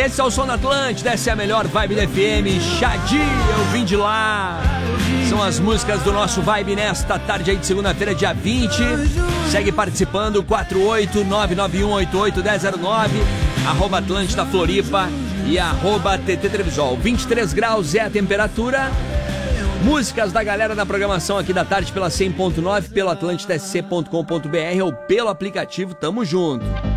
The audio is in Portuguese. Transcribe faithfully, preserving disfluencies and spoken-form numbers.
Esse é o Som da Atlântida, essa é a melhor vibe da F M. Xadi, eu vim de lá. São as músicas do nosso Vibe nesta tarde aí de segunda-feira, dia vinte. Segue participando, quatro oito nove nove um oito oito um zero zero nove, arroba Atlântida Floripa e arroba T T Televisol. vinte e três graus é a temperatura. Músicas da galera da programação aqui da tarde pela cem ponto nove, pelo atlântida s c ponto com ponto b r ou pelo aplicativo. Tamo junto.